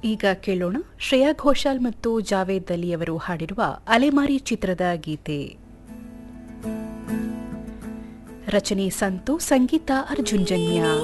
ಈಗ ಕೇಳೋಣ ಶ್ರೇಯಾ ಘೋಷಾಲ್ ಮತ್ತು ಜಾವೇದ್ ಅಲಿ ಅವರು ಹಾಡಿರುವ ಅಲೆಮಾರಿ ಚಿತ್ರದ ಗೀತೆ. ರಚನೆ ಸಂತು, ಸಂಗೀತ ಅರ್ಜುನ್ ಜನ್ಯ.